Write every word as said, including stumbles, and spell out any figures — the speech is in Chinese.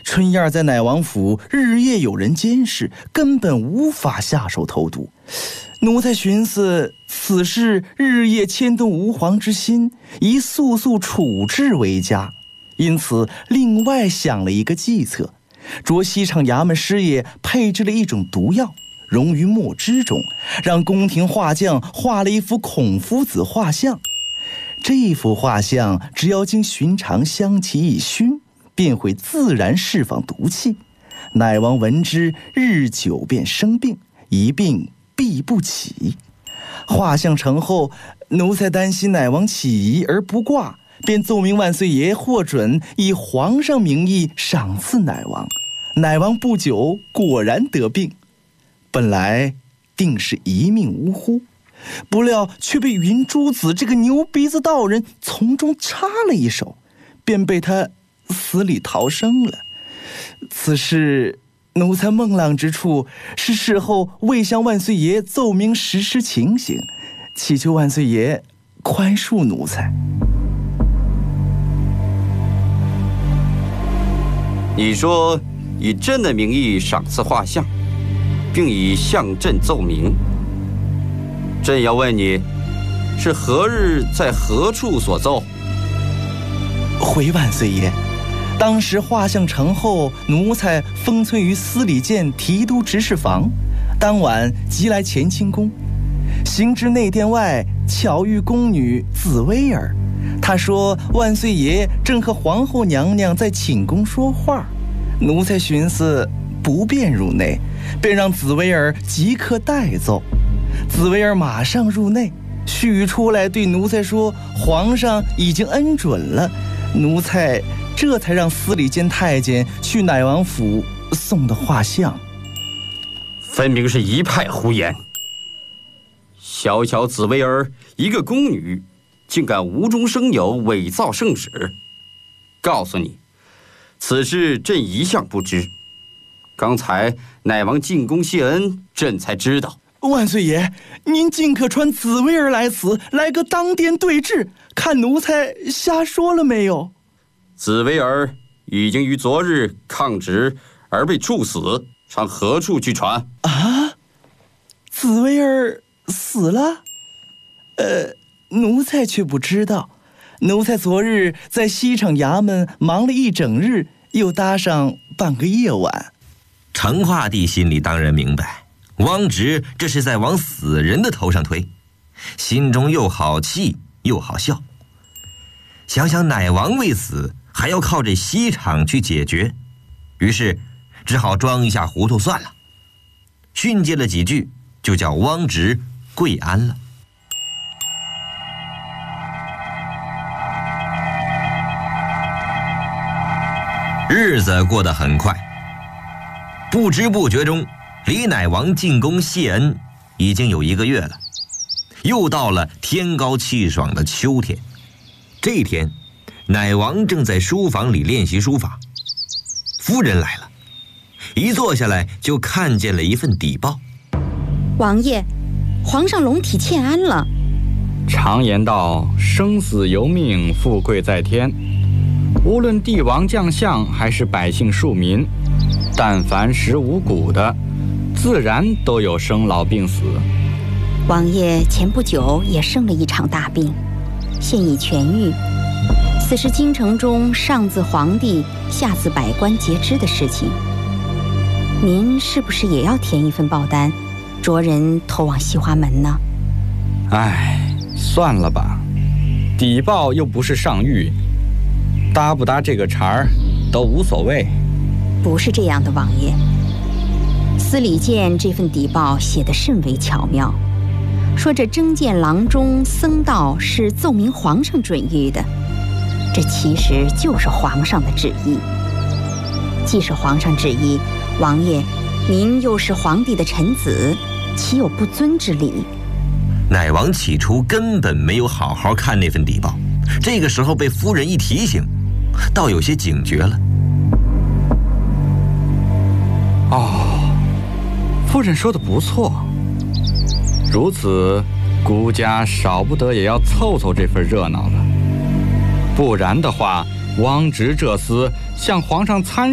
春燕在乃王府日夜有人监视，根本无法下手投毒。奴才寻思此事日夜牵动吾皇之心，宜速速处置为佳，因此另外想了一个计策，着西厂衙门师爷配制了一种毒药，溶于墨汁中，让宫廷画匠画了一幅孔夫子画像。这幅画像只要经寻常香气一熏，便会自然释放毒气。乃王闻之，日久便生病，一病必不起。画像成后，奴才担心乃王起疑而不挂，便奏明万岁爷获准以皇上名义赏赐乃王。乃王不久果然得病，本来定是一命呜呼，不料却被云珠子这个牛鼻子道人从中插了一手，便被他死里逃生了。此事奴才梦浪之处，是事后未向万岁爷奏明实施情形，祈求万岁爷宽恕奴才。 你说以朕的名义赏赐画像，并以向朕奏明，朕要问你，是何日在何处所奏？ 回万岁爷，当时画像成后，奴才封存于司礼监提督执事房，当晚即来乾清宫，行至内殿外，巧遇宫女紫薇儿。她说万岁爷正和皇后娘娘在寝宫说话，奴才寻思不便入内，便让紫薇儿即刻带奏。紫薇儿马上入内，许出来对奴才说皇上已经恩准了，奴才这才让司礼监太监去乃王府送的画像。 分明是一派胡言！小小紫薇儿一个宫女，竟敢无中生有，伪造圣旨。告诉你，此事朕一向不知，刚才乃王进宫谢恩，朕才知道。 万岁爷，您尽可传紫薇儿来此，来个当殿对质，看奴才瞎说了没有。 紫薇儿已经于昨日抗旨而被处死，上何处去传？ 啊，紫薇儿死了？呃，奴才却不知道。奴才昨日在西厂衙门忙了一整日，又搭上半个夜晚。 成化帝心里当然明白，汪直这是在往死人的头上推，心中又好气又好笑。想想乃王未死，还要靠这西厂去解决，于是只好装一下糊涂算了。训诫了几句，就叫汪直跪安了。日子过得很快，不知不觉中，离乃王进宫谢恩已经有一个月了。又到了天高气爽的秋天，这天乃王正在书房里练习书法，夫人来了，一坐下来就看见了一份底报。 王爷，皇上龙体欠安了。 常言道，生死由命，富贵在天。无论帝王将相还是百姓庶民，但凡食五谷的，自然都有生老病死。 王爷前不久也生了一场大病，现已痊愈。此是京城中上自皇帝，下自百官皆知的事情。您是不是也要填一份报单，着人投往西华门呢？ 唉，算了吧，底报又不是上谕，搭不搭这个茬儿都无所谓。 不是这样的，王爷。司礼监这份底报写得甚为巧妙，说这征建郎中僧道是奏明皇上准谕的，这其实就是皇上的旨意。既是皇上旨意，王爷您又是皇帝的臣子，岂有不遵之理？ 乃王起初根本没有好好看那份底报，这个时候被夫人一提醒，倒有些警觉了。 哦，夫人说的不错，如此孤家少不得也要凑凑这份热闹了，不然的话，汪直这厮向皇上参